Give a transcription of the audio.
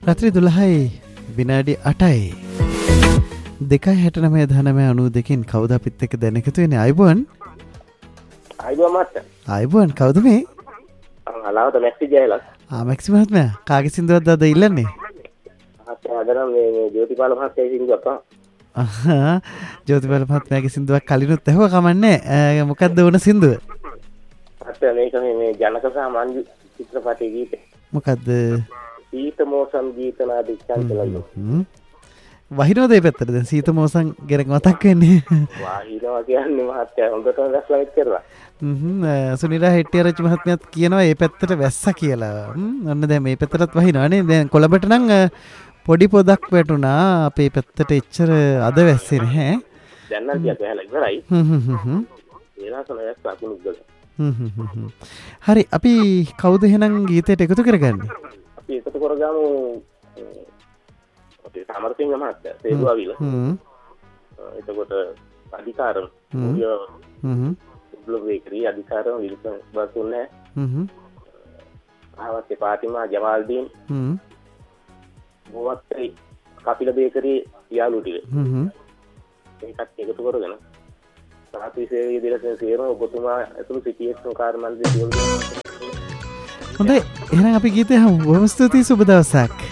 රාත්‍රී 12යි විනාඩි 8යි 2:69.92 කවුද අපිත් එක්ක දැන් එකතු වෙන්නේ? අයබෝන් මහත්තයා. අයබෝන් කවුද මේ? අලාවත මැක්සි ජයලත්. මැක්සි මහත්මයා කාගේ සින්දුවක්ද අද ඉල්ලන්නේ? මහත්තයා අද නම් මේ ජෝතිපාල මහත්තයාගේ සින්දුවක් තමයි. ජෝතිපාල මහත්මයාගේ සින්දුවක් කලිනුත් ඇහුවා කමන්නේ. මොකක්ද වුණ සින්දුව? මහත්තයා මේක මේ ජනක සහ මංජු චිත්‍රපටයේ ගීතය. මොකද්ද? සීත මෝසම් ගීතනාදී චංචලයි. වහිනෝද මේ පැත්තට දැන් සීත මෝසම් ගෙරක මතක් වෙන්නේ. වහිනවා කියන්නේ මහත්තයා හොඳටම වැස්සලා කරලා. සුනිලා හෙට්ටිආරච්චි මහත්මයාත් කියනවා මේ පැත්තට වැස්සා කියලා. ඔන්න දැන් මේ පැත්තටත් වහිනවා නේ. දැන් කොළඹට නම් පොඩි පොදක් වැටුණා. අපේ පැත්තට එච්චර අද වැස්සේ නැහැ. දැන් නම් ටිකක් වැහලා ඉවරයි. ඒලාසන වැස්ස අකුණුක් ගල. හරි අපි කවුද එහෙනම් ගීතයට එකතු කරගන්නේ? අපි එකතු කරගමු අපේ සමරසිංහ මහත්තයා සේදුවාවිල. එතකොට අධිකාරම් බ්ලොග් එකේ අධිකාරම් විල්සන් බස්ුන්නේ. ආවස්සේ පාටිමා ජමාල්දීන්. මොවත්තේ කපිල බේකරි යාළු ටික. ඒකත් එකතු කරගෙන සාපි සේවයේ දිලසෙන් සේරම ඔබතුමා ඇතුළු සිටියස් කාර් මන්ත්‍රී සියලු හොඳයි එහෙනම් අපි ගීතය අහමු. බොහොම ස්තුතියි සුබ දවසක්.